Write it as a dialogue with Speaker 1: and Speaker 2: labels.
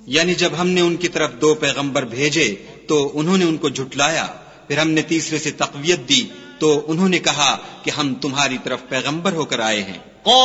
Speaker 1: यानी जब हमने उनकी तरफ 2 पैगंबर भेजे तो उन्होंने उनको झुटलाया, फिर हमने तीसरे से तक़वियत दी तो उन्होंने कहा कि हम तुम्हारी तरफ पैगंबर होकर आए हैं।